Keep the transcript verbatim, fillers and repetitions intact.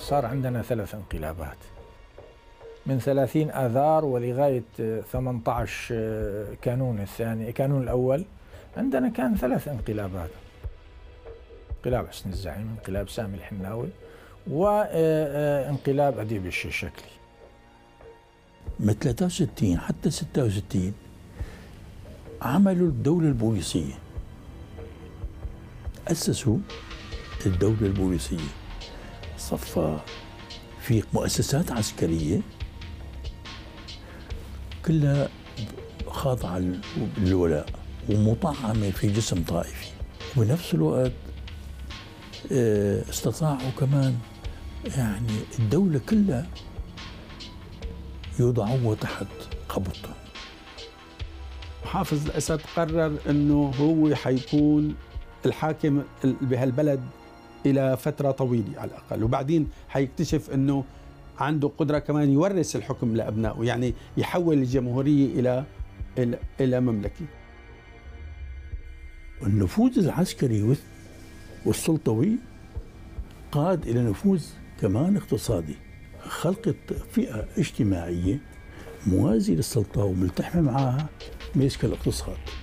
صار عندنا ثلاث انقلابات من ثلاثين آذار ولغاية ثمانية عشر كانون الثاني كانون الأول. عندنا كان ثلاث انقلابات: انقلاب حسن الزعيم، انقلاب سامي الحناوي، وانقلاب أديب الشيشكلي. من ثلاثة وستين حتى ستة وستين عملوا الدولة البوليسية، أسسوا الدولة البوليسية، صفى في مؤسسات عسكرية كلها خاضعة للولاء ومطعمة في جسم طائفي، وبنفس الوقت استطاعوا كمان يعني الدولة كلها يوضعوها تحت قبضتهم. حافظ الأسد قرر أنه هو حيكون الحاكم بهالبلد إلى فترة طويلة على الأقل، وبعدين حيكتشف أنه عنده قدرة كمان يورث الحكم لأبنائه، يعني يحول الجمهورية إلى إلى, إلى مملكة. النفوذ العسكري والسلطوي قاد إلى نفوذ كمان اقتصادي، خلق فئة اجتماعية موازية للسلطة وملتحمة معها ماسكة الاقتصاد.